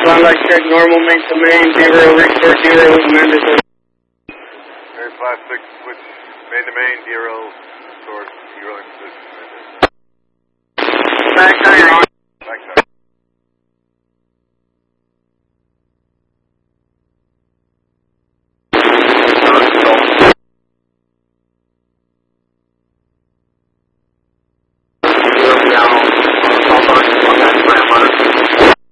Contact check, normal main to main, D-rail, restore D-rail with mandatory. Air 5-6, switch main to main, D-rail, restore D-rail in position. Back 9,